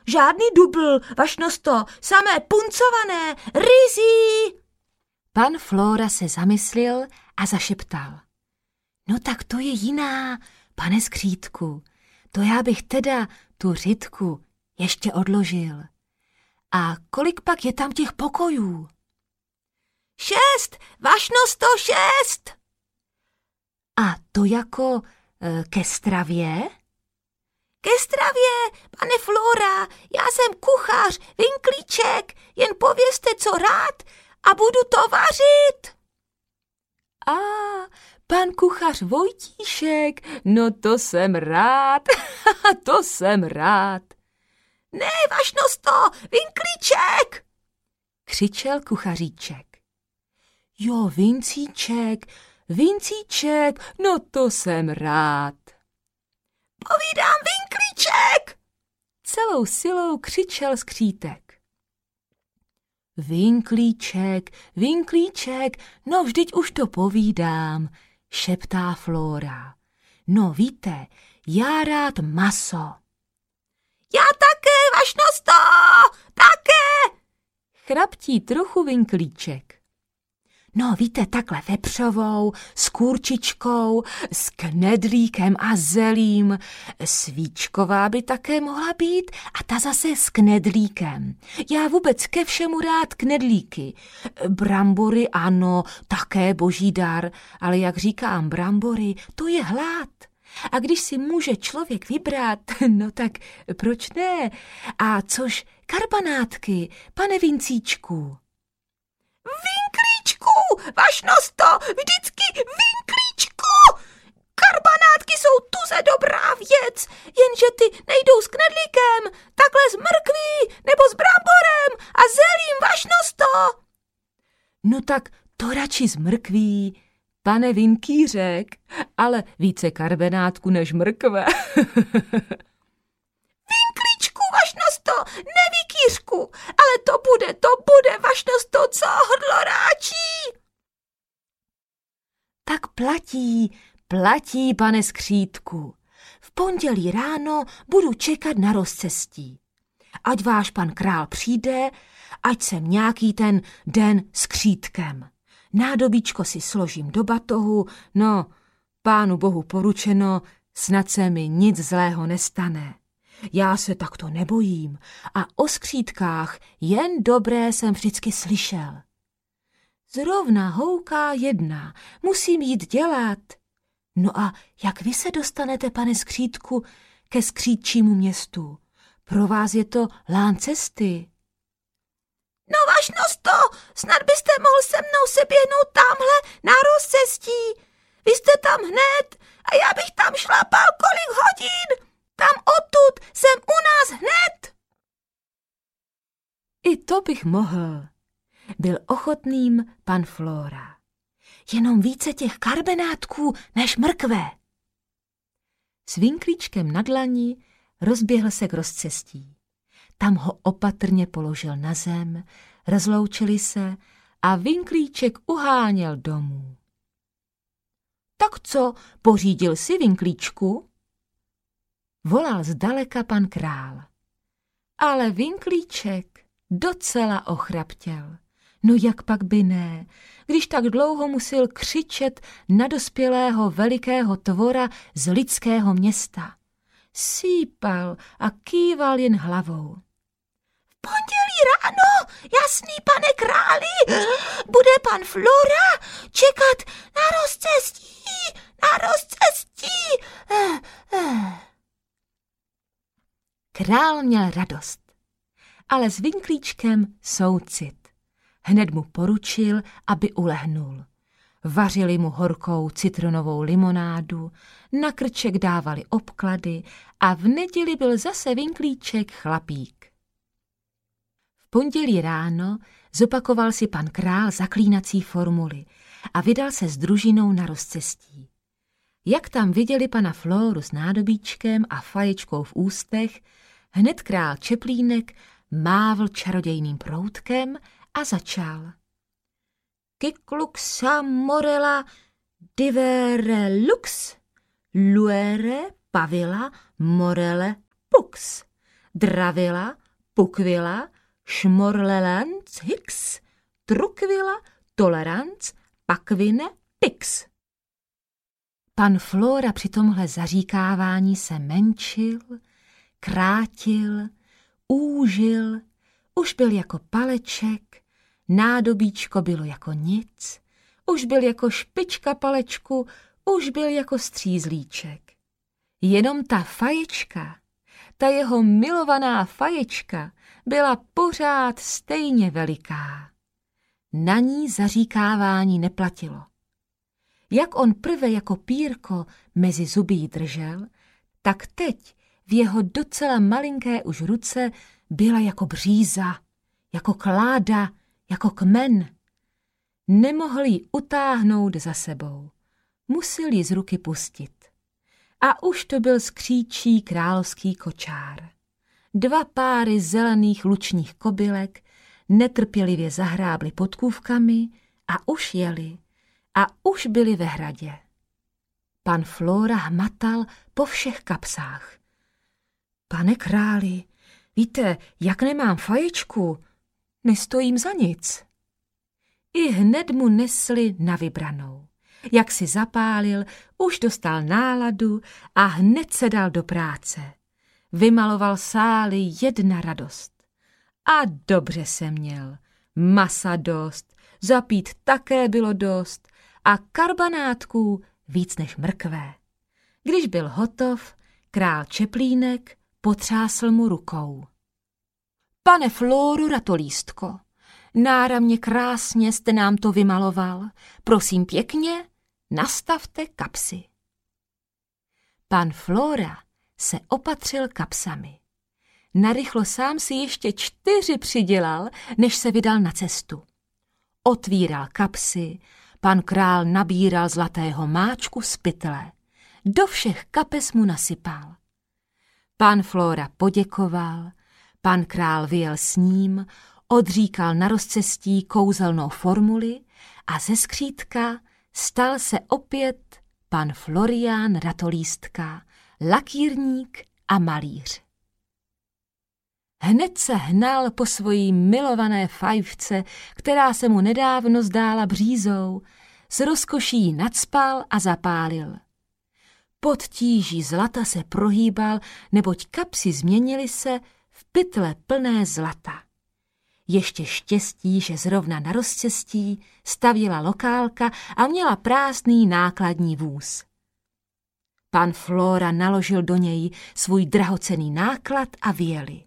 žádný dubl, vašnosto, samé puncované, ryzí. Pan Flóra se zamyslil a zašeptal. No tak to je jiná, pane skřítku, to já bych teda tu řitku ještě odložil. A kolik pak je tam těch pokojů? 6, vašnosto, 6. A to jako ke stravě? Ke stravě, pane Flóra, já jsem kuchař, Vinklíček, jen povězte, co rád a budu to vařit. A pan kuchař Vojtíšek, no to jsem rád, to jsem rád. Ne, vašnosto, Vinklíček, křičel kuchaříček. Jo, Vincíček, no to jsem rád. Povídám, Vinklíček! Celou silou křičel skřítek. Vinklíček, no vždyť už to povídám, šeptá Flóra. No víte, já rád maso. Já také, vašnosto, také, chraptí trochu Vinklíček. No víte, takhle vepřovou, s kurčičkou, s knedlíkem a zelím. Svíčková by také mohla být a ta zase s knedlíkem. Já vůbec ke všemu rád knedlíky. Brambory ano, také boží dar, ale jak říkám, brambory, to je hlad. A když si může člověk vybrat, no tak proč ne? A což karbanátky, pane Vincíčku? Vinklíčku, vašnosto, vždycky Vinklíčku! Karbanátky jsou tuze dobrá věc, jenže ty nejdou s knedlíkem, takhle s mrkví nebo s bramborem a zelím, vašnosto. No tak to radši s mrkví, pane Vinkýřek, ale více karbanátku než mrkve. Vinklíčku, vašnosto, nevykýřku, ale to bude, vašnosto, co hrdlo ráčí. Tak platí, pane skřítku. V pondělí ráno budu čekat na rozcestí. Ať váš pan král přijde, ať jsem nějaký ten den s křítkem. Nádobíčko si složím do batohu, no, pánu bohu poručeno, snad se mi nic zlého nestane. Já se takto nebojím a o skřítkách jen dobré jsem vždycky slyšel. Zrovna houká jedna, musím jít dělat. No a jak vy se dostanete, pane skřítku, ke skřítčímu městu? Pro vás je to lán cesty. No vašnosto, snad byste mohl se mnou se běhnout tamhle na rozcestí. Vy jste tam hned a já bych tam šlapal kolik hodin. Tam odtud jsem u nás hned. I to bych mohl. Byl ochotným pan Flóra. Jenom více těch karbenátků než mrkve. S Vinklíčkem na dlani rozběhl se k rozcestí. Tam ho opatrně položil na zem, rozloučili se a Vinklíček uháněl domů. Tak co, pořídil si, Vinklíčku? Volal zdaleka pan král. Ale Vinklíček docela ochraptěl. No jak pak by ne, když tak dlouho musel křičet na dospělého velikého tvora z lidského města. Sípal a kýval jen hlavou. V pondělí ráno, jasný pane králi, bude pan Flóra čekat na rozcestí. Král měl radost, ale s Vinklíčkem soucit. Hned mu poručil, aby ulehnul. Vařili mu horkou citronovou limonádu, na krček dávali obklady a v neděli byl zase Vinklíček chlapík. V pondělí ráno zopakoval si pan král zaklínací formuly a vydal se s družinou na rozcestí. Jak tam viděli pana Flóru s nádobíčkem a faječkou v ústech, hned král Čeplínek mávl čarodějným proutkem a začal. Kikluxa morela divere lux, luere pavila morele pux, dravila, pukvila, šmorlelanc, hix, trukvila, toleranc, pakvine, pix. Pan Flóra při tomhle zaříkávání se menšil, krátil, úžil, už byl jako paleček, nádobíčko bylo jako nic, už byl jako špička palečku, už byl jako střízlíček. Jenom ta faječka, ta jeho milovaná faječka, byla pořád stejně veliká. Na ní zaříkávání neplatilo. Jak on prve jako pírko mezi zuby jí držel, tak teď v jeho docela malinké už ruce byla jako bříza, jako kláda, jako kmen. Nemohl ji utáhnout za sebou. Musel ji z ruky pustit. A už to byl skříčí královský kočár. 2 páry zelených lučních kobylek netrpělivě zahrábly podkůvkami a už jeli. A už byli ve hradě. Pan Flóra hmatal po všech kapsách. Pane králi, víte, jak nemám faječku, nestojím za nic. I hned mu nesli na vybranou. Jak si zapálil, už dostal náladu a hned se dal do práce. Vymaloval sály jedna radost. A dobře se měl. Masa dost, zapít také bylo dost a karbanátků víc než mrkvé. Když byl hotov, král Čeplínek potřásl mu rukou. Pane Flóru Ratolístko, náramně krásně jste nám to vymaloval. Prosím pěkně, nastavte kapsy. Pan Flóra se opatřil kapsami. Narychlo sám si ještě 4 přidělal, než se vydal na cestu. Otvíral kapsy, pan král nabíral zlatého máčku z pytle. Do všech kapes mu nasypal. Pan Flóra poděkoval, pan král vyjel s ním, odříkal na rozcestí kouzelnou formuli a ze skřítka stal se opět pan Florián Ratolístka, lakírník a malíř. Hned se hnal po svojí milované fajfce, která se mu nedávno zdála břízou, s rozkoší ji nacpal a zapálil. Pod tíží zlata se prohýbal, neboť kapsy změnily se v pytle plné zlata. Ještě štěstí, že zrovna na rozcestí stavěla lokálka a měla prázdný nákladní vůz. Pan Flóra naložil do něj svůj drahocenný náklad a vyjeli.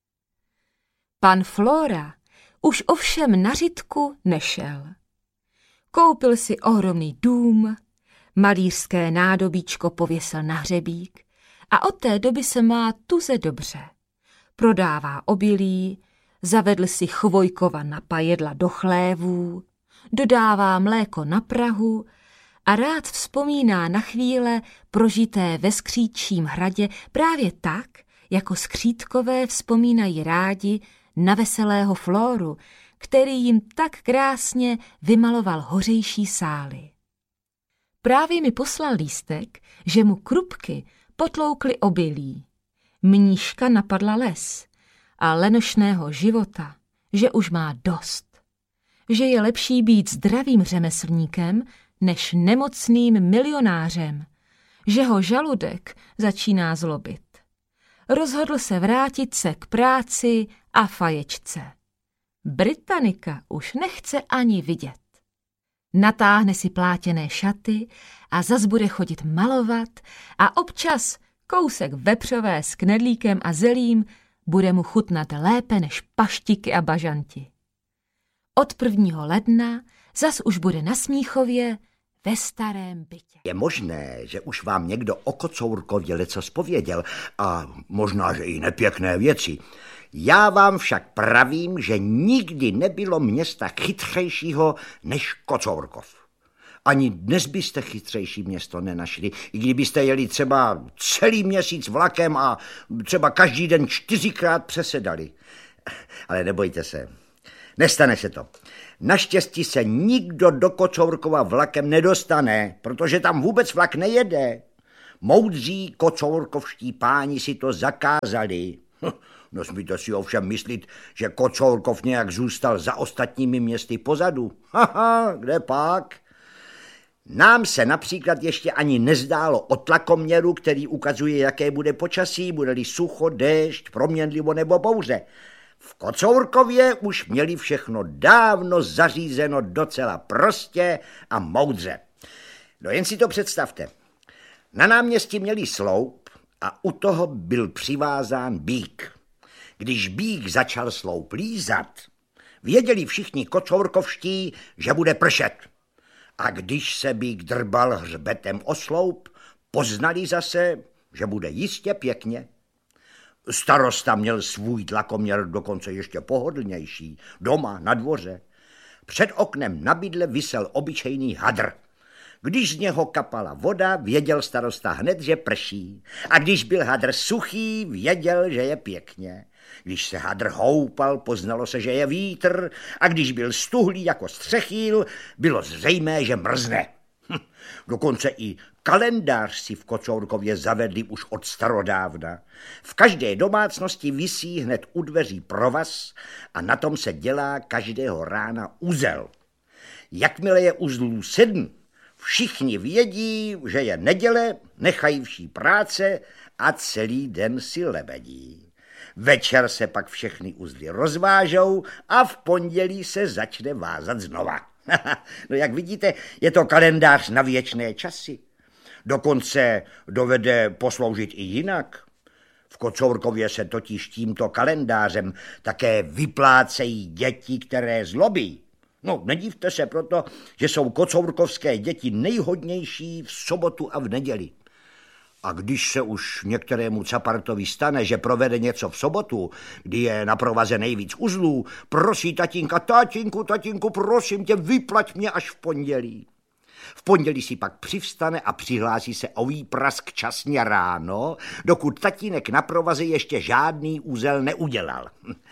Pan Flóra už ovšem na řitku nešel. Koupil si ohromný dům, malířské nádobíčko pověsil na hřebík a od té doby se má tuze dobře. Prodává obilí, zavedl si Chvojkova napajedla do chlévů, dodává mléko na Prahu a rád vzpomíná na chvíle prožité ve Skříčím hradě právě tak, jako skřítkové vzpomínají rádi na veselého Flóru, který jim tak krásně vymaloval hořejší sály. Právě mi poslal lístek, že mu krupky potloukly obilí. Mníška napadla les a lenošného života, že už má dost. Že je lepší být zdravým řemeslníkem, než nemocným milionářem. Že ho žaludek začíná zlobit. Rozhodl se vrátit se k práci a faječce. Britannika už nechce ani vidět. Natáhne si plátěné šaty a zas bude chodit malovat a občas kousek vepřové s knedlíkem a zelím bude mu chutnat lépe než paštiky a bažanti. Od 1. ledna zas už bude na Smíchově ve starém bytě. Je možné, že už vám někdo o Kocourkově lecos pověděl a možná, že i nepěkné věci. Já vám však pravím, že nikdy nebylo města chytřejšího než Kocourkov. Ani dnes byste chytřejší město nenašli, i kdybyste jeli třeba celý měsíc vlakem a třeba každý den 4krát přesedali. Ale nebojte se, nestane se to. Naštěstí se nikdo do Kocourkova vlakem nedostane, protože tam vůbec vlak nejede. Moudří kocourkovští páni si to zakázali. Nesmíte si ovšem myslit, že Kocourkov nějak zůstal za ostatními městy pozadu. Haha, kde pak? Nám se například ještě ani nezdálo o tlakoměru, který ukazuje, jaké bude počasí, bude-li sucho, déšť, proměnlivo nebo bouře. V Kocourkově už měli všechno dávno zařízeno docela prostě a moudře. No jen si to představte. Na náměstí měli sloup a u toho byl přivázán býk. Když býk začal sloup lízat, věděli všichni kocourkovští, že bude pršet. A když se býk drbal hřbetem o sloup, poznali zase, že bude jistě pěkně. Starosta měl svůj tlakoměr dokonce ještě pohodlnější, doma na dvoře. Před oknem na bydle visel obyčejný hadr. Když z něho kapala voda, věděl starosta hned, že prší. A když byl hadr suchý, věděl, že je pěkně. Když se hadr houpal, poznalo se, že je vítr. A když byl stuhlý jako střechýl, bylo zřejmé, že mrzne. Dokonce i kalendář si v Kocourkově zavedli už od starodávna. V každé domácnosti visí hned u dveří provaz a na tom se dělá každého rána uzel. Jakmile je uzlů 7, všichni vědí, že je neděle, nechají vší práce a celý den si lebedí. Večer se pak všechny uzly rozvážou a v pondělí se začne vázat znova. No jak vidíte, je to kalendář na věčné časy. Dokonce dovede posloužit i jinak. V Kocourkově se totiž tímto kalendářem také vyplácejí děti, které zlobí. No, nedívte se proto, že jsou kocourkovské děti nejhodnější v sobotu a v neděli. A když se už některému capartovi stane, že provede něco v sobotu, kdy je na provaze nejvíc uzlů, prosí tatínka, tatínku, prosím tě, vyplať mě až v pondělí. V pondělí si pak přivstane a přihlásí se o výprask časně ráno, dokud tatínek na provaze ještě žádný úzel neudělal.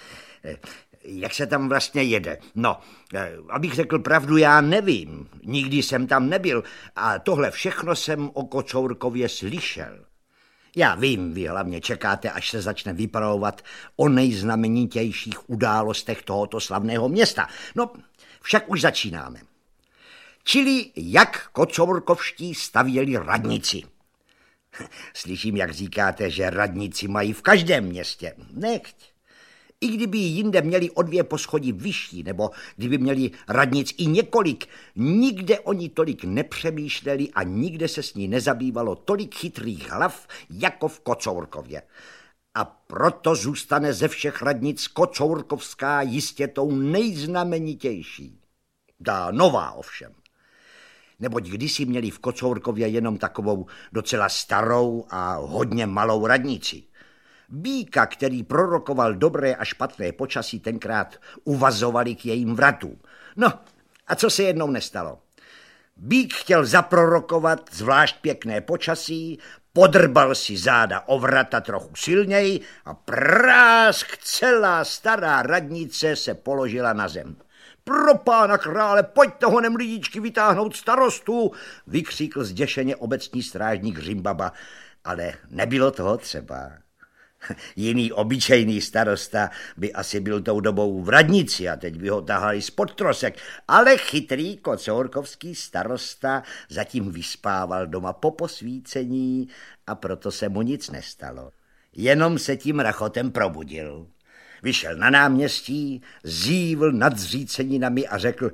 Jak se tam vlastně jede? No, abych řekl pravdu, já nevím. Nikdy jsem tam nebyl a tohle všechno jsem o Kocourkově slyšel. Já vím, vy hlavně čekáte, až se začne vypravovat o nejznamenitějších událostech tohoto slavného města. No, však už začínáme. Čili jak kocourkovští stavěli radnici. Slyším, jak říkáte, že radnici mají v každém městě. Nechť. I kdyby jinde měli o 2 poschodí vyšší, nebo kdyby měli radnic i několik, nikde oni tolik nepřemýšleli a nikde se s ní nezabývalo tolik chytrých hlav, jako v Kocourkově. A proto zůstane ze všech radnic kocourkovská jistě tou nejznamenitější. Ta nová ovšem. Neboť kdysi měli v Kocourkově jenom takovou docela starou a hodně malou radnici. Býka, který prorokoval dobré a špatné počasí, tenkrát uvazovali k jejím vratům. No, a co se jednou nestalo? Býk chtěl zaprorokovat zvlášť pěkné počasí, podrbal si záda o vrata trochu silněji a prásk, celá stará radnice se položila na zem. Pro pána krále, pojďte honem lidičky vytáhnout starostu, vykřikl zděšeně obecní strážník Řimbaba, ale nebylo toho třeba. Jiný obyčejný starosta by asi byl tou dobou v radnici a teď by ho tahali spod trosek, ale chytrý kocourkovský starosta zatím vyspával doma po posvícení a proto se mu nic nestalo. Jenom se tím rachotem probudil. Vyšel na náměstí, zívl nad zříceninami a řekl: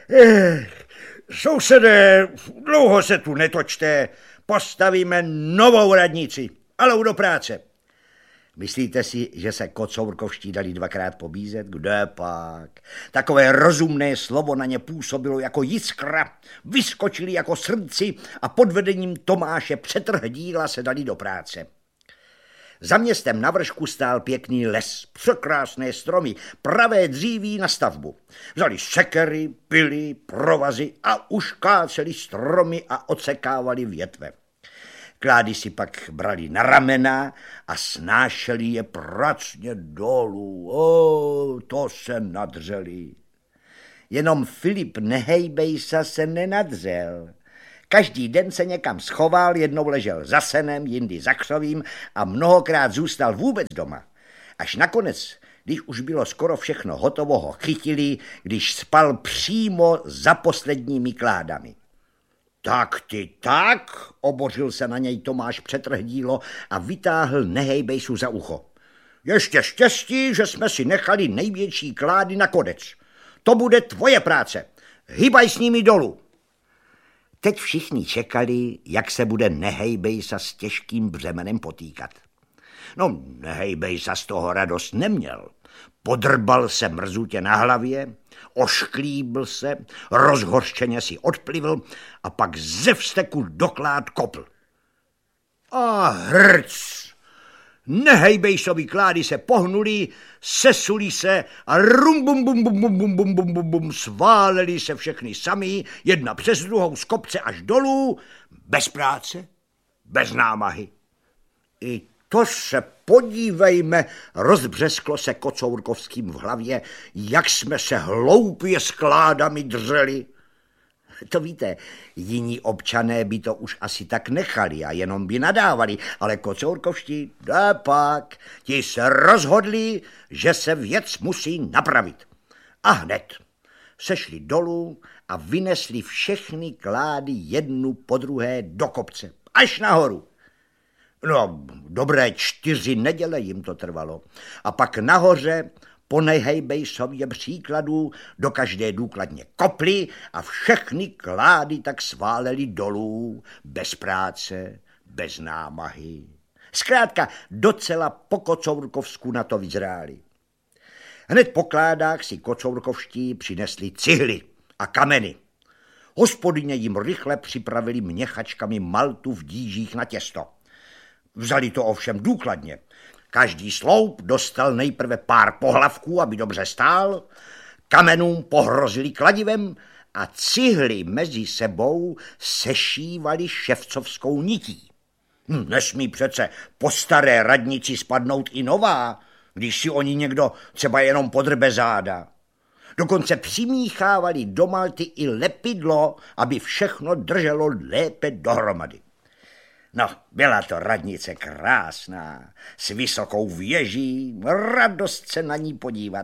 sousedé, dlouho se tu netočte, postavíme novou radnici, ale do práce. Myslíte si, že se kocourkovští dali 2krát pobízet? Kde pak? Takové rozumné slovo na ně působilo jako jiskra, vyskočili jako srdci a pod vedením Tomáše Přetrhdíla se dali do práce. Za městem na vršku stál pěkný les, překrásné stromy, pravé dříví na stavbu. Vzali sekery, pily, provazy a uškáceli stromy a odsekávali větve. Klády si pak brali na ramena a snášeli je pracně dolů. To se nadřeli. Jenom Filip Nehejbejsa se nenadřel. Každý den se někam schoval, jednou ležel za senem, jindy za křovím a mnohokrát zůstal vůbec doma. Až nakonec, když už bylo skoro všechno hotovo, ho chytili, když spal přímo za posledními kládami. Tak ty tak, obořil se na něj Tomáš Přetrhdílo a vytáhl Nehejbejsu za ucho. Ještě štěstí, že jsme si nechali největší klády na konec. To bude tvoje práce. Hýbaj s nimi dolů. Teď všichni čekali, jak se bude Nehejbejsa s těžkým břemenem potýkat. No, Nehejbejsa z toho radost neměl. Podrbal se mrzutě na hlavě, ošklíbil se, rozhořčeně si odplivl a pak ze vzteku do klád kopl. A hrc! Nehejbejsovi klády se pohnuli, sesuli se a rum bum bum bum bum bum bum bum bum bum sváleli se všechny sami, jedna přes druhou z kopce až dolů, bez práce, bez námahy. I to se podívejme, rozbřesklo se Kocourkovským v hlavě, jak jsme se hloupě s kládami dřeli. To víte, jiní občané by to už asi tak nechali a jenom by nadávali, ale Kocourkovští, pak, ti se rozhodli, že se věc musí napravit. A hned sešli dolů a vynesli všechny klády jednu po druhé do kopce, až nahoru. No, dobré 4 neděle jim to trvalo. A pak nahoře po Nehejbejsově příkladu do každé důkladně kopli a všechny klády tak sváleli dolů, bez práce, bez námahy. Zkrátka docela po kocourkovsku na to vyzráli. Hned po kládách si kocourkovští přinesli cihly a kameny. Hospodyně jim rychle připravili měchačkami maltu v dížích na těsto. Vzali to ovšem důkladně. Každý sloup dostal nejprve pár pohlavků, aby dobře stál, kamenům pohrozili kladivem a cihly mezi sebou sešívali ševcovskou nití. Nesmí přece po staré radnici spadnout i nová, když si o ní někdo třeba jenom podrbe záda. Dokonce přimíchávali do malty i lepidlo, aby všechno drželo lépe dohromady. No, byla to radnice krásná, s vysokou věží, radost se na ní podívat.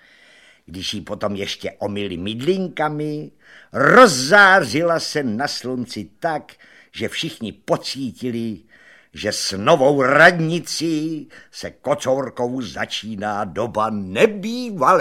Když ji potom ještě omyli mydlinkami, rozzářila se na slunci tak, že všichni pocítili, že s novou radnicí se Kocourkovu začíná doba nebývalá.